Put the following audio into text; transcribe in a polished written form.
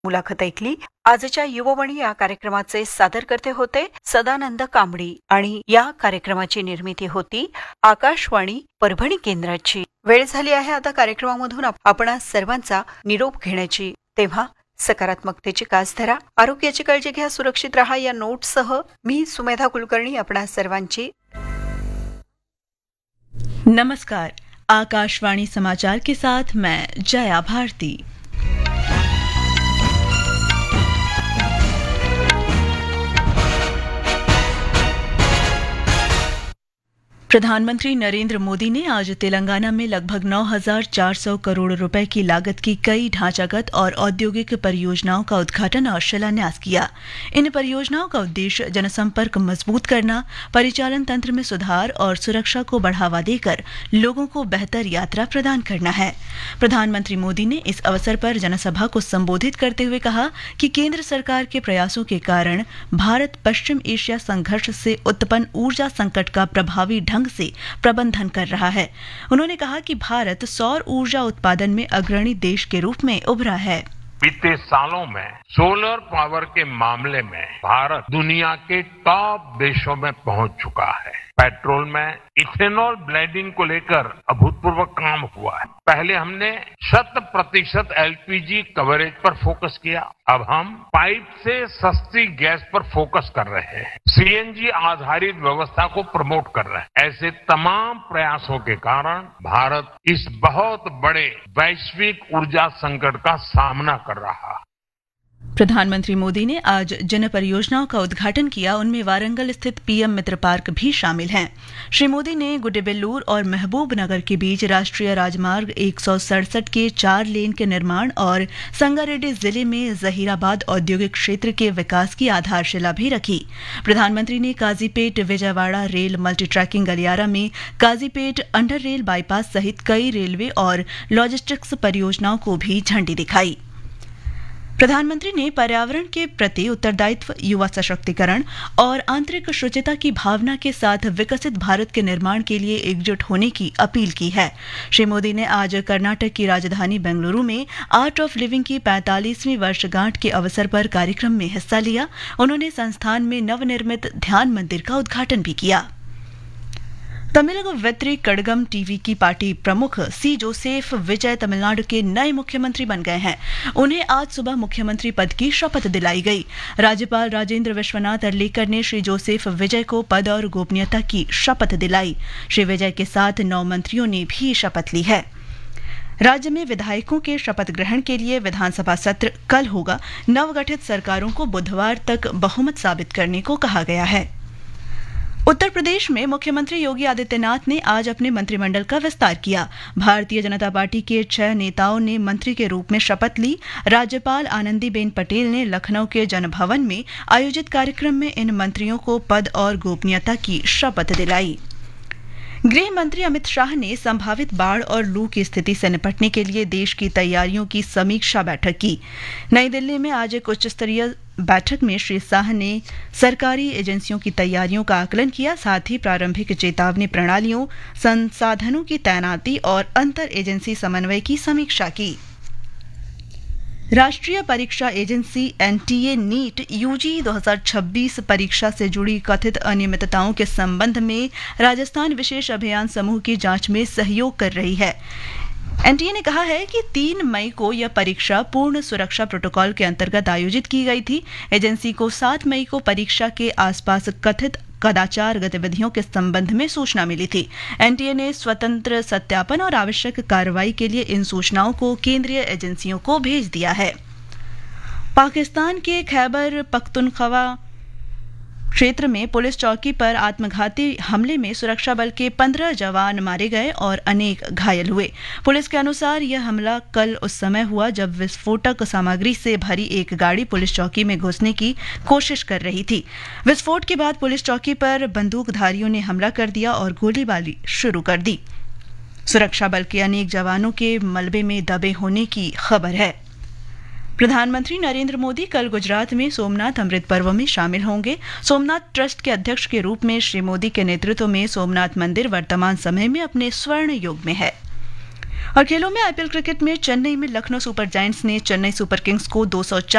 मुलाखत ऐकली. आजच्या युववाणी या कार्यक्रमाचे सादरकर्ते होते सदानंद कांबडी आणि या कार्यक्रमाची निर्मिती होती आकाशवाणी परभणी केंद्राची. वेळ झाली आहे आता कार्यक्रमामधून आपण सर्वांचा निरोप घेण्याची. तेव्हा सकारात्मकतेची कास धरा, आरोग्याची काळजी घ्या, सुरक्षित रहा या नोटसह मी सुमेधा कुलकर्णी आपणा सर्वांची नमस्कार. आकाशवाणी समाचार के साथ मैं जया भारती. प्रधानमंत्री नरेंद्र मोदी ने आज तेलंगाना में लगभग 9,400 करोड़ रुपए की लागत की कई ढांचागत और औद्योगिक परियोजनाओं का उद्घाटन और शिलान्यास किया. इन परियोजनाओं का उद्देश्य जनसंपर्क मजबूत करना, परिचालन तंत्र में सुधार और सुरक्षा को बढ़ावा देकर लोगों को बेहतर यात्रा प्रदान करना है. प्रधानमंत्री मोदी ने इस अवसर पर जनसभा को संबोधित करते हुए कहा कि केंद्र सरकार के प्रयासों के कारण भारत पश्चिम एशिया संघर्ष से उत्पन्न ऊर्जा संकट का प्रभावी ढंग से प्रबंधन कर रहा है. उन्होंने कहा कि भारत सौर ऊर्जा उत्पादन में अग्रणी देश के रूप में उभरा है. बीते सालों में सोलर पावर के मामले में भारत दुनिया के टॉप देशों में पहुंच चुका है. पेट्रोल में इथेनॉल ब्लेंडिंग को लेकर अभूतपूर्व काम हुआ है. पहले हमने 100% एलपीजी कवरेज पर फोकस किया. अब हम पाइप से सस्ती गैस पर फोकस कर रहे हैं. सीएनजी आधारित व्यवस्था को प्रमोट कर रहे हैं. ऐसे तमाम प्रयासों के कारण भारत इस बहुत बड़े वैश्विक ऊर्जा संकट का सामना कर रहा है. प्रधानमंत्री मोदी ने आज जिन परियोजनाओं का उद्घाटन किया उनमें वारंगल स्थित पीएम मित्र पार्क भी शामिल हैं. श्री मोदी ने गुड्डेबेल्लूर और महबूब नगर के बीच राष्ट्रीय राजमार्ग 167 के 4 लेन के निर्माण और संगारेड्डी जिले में जहीराबाद औद्योगिक क्षेत्र के विकास की आधारशिला भी रखी. प्रधानमंत्री ने काजीपेट विजयवाड़ा रेल मल्टीट्रैकिंग गलियारा में काजीपेट अंडर रेल बाईपास सहित कई रेलवे और लॉजिस्टिक्स परियोजनाओं को भी झंडी दिखाई. प्रधानमंत्री ने पर्यावरण के प्रति उत्तरदायित्व, युवा सशक्तिकरण और आंतरिक शुचिता की भावना के साथ विकसित भारत के निर्माण के लिए एकजुट होने की अपील की है. श्री मोदी ने आज कर्नाटक की राजधानी बेंगलुरु में आर्ट ऑफ लिविंग की 45वीं वर्षगांठ के अवसर पर कार्यक्रम में हिस्सा लिया. उन्होंने संस्थान में नवनिर्मित ध्यान मंदिर का उद्घाटन भी किया. तमिलनाडु वेत्री कड़गम टीवी की पार्टी प्रमुख सी जोसेफ विजय तमिलनाडु के नए मुख्यमंत्री बन गए हैं. उन्हें आज सुबह मुख्यमंत्री पद की शपथ दिलाई गई. राज्यपाल राजेंद्र विश्वनाथ अर्लेकर ने श्री जोसेफ विजय को पद और गोपनीयता की शपथ दिलाई. श्री विजय के साथ 9 मंत्रियों ने भी शपथ ली है. राज्य में विधायकों के शपथ ग्रहण के लिए विधानसभा सत्र कल होगा. नवगठित सरकारों को बुधवार तक बहुमत साबित करने को कहा गया है. उत्तर प्रदेश में मुख्यमंत्री योगी आदित्यनाथ ने आज अपने मंत्रिमंडल का विस्तार किया. भारतीय जनता पार्टी के 6 नेताओं ने मंत्री के रूप में शपथ ली. राज्यपाल आनंदीबेन पटेल ने लखनऊ के जनभवन में आयोजित कार्यक्रम में इन मंत्रियों को पद और गोपनीयता की शपथ दिलाई. गृह मंत्री अमित शाह ने संभावित बाढ़ और लू की स्थिति से निपटने के लिए देश की तैयारियों की समीक्षा बैठक की. नई दिल्ली में आज एक उच्च स्तरीय बैठक में श्री शाह ने सरकारी एजेंसियों की तैयारियों का आकलन किया. साथ ही प्रारंभिक चेतावनी प्रणालियों, संसाधनों की तैनाती और अंतर एजेंसी समन्वय की समीक्षा की. राष्ट्रीय परीक्षा एजेंसी एनटीए नीट यूजी 2026 परीक्षा से जुड़ी कथित अनियमितताओं के संबंध में राजस्थान विशेष अभियान समूह की जांच में सहयोग कर रही है. एनटीए ने कहा है कि 3 मई को यह परीक्षा पूर्ण सुरक्षा प्रोटोकॉल के अंतर्गत आयोजित की गई थी. एजेंसी को 7 मई को परीक्षा के आसपास कथित कदाचार गतिविधियों के संबंध में सूचना मिली थी. एनटीए ने स्वतंत्र सत्यापन और आवश्यक कार्रवाई के लिए इन सूचनाओं को केंद्रीय एजेंसियों को भेज दिया है. पाकिस्तान के खैबर पख्तूनख्वा क्षेत्र में पुलिस चौकी पर आत्मघाती हमले में सुरक्षा बल के 15 जवान मारे गए और अनेक घायल हुए. पुलिस के अनुसार यह हमला कल उस समय हुआ जब विस्फोटक सामग्री से भरी एक गाड़ी पुलिस चौकी में घुसने की कोशिश कर रही थी. विस्फोट के बाद पुलिस चौकी पर बंदूकधारियों ने हमला कर दिया और गोलीबारी शुरू कर दी. सुरक्षा बल के अनेक जवानों के मलबे में दबे होने की खबर है. प्रधानमंत्री नरेंद्र मोदी कल गुजरात में सोमनाथ अमृत पर्व में शामिल होंगे। सोमनाथ ट्रस्ट के अध्यक्ष के रूप में श्री मोदी के नेतृत्व में सोमनाथ मंदिर वर्तमान समय में अपने स्वर्ण युग में है। और खेलों में आईपीएल क्रिकेट में चेन्नई में लखनऊ सुपर जायंट्स ने चेन्नई सुपर किंग्स को 204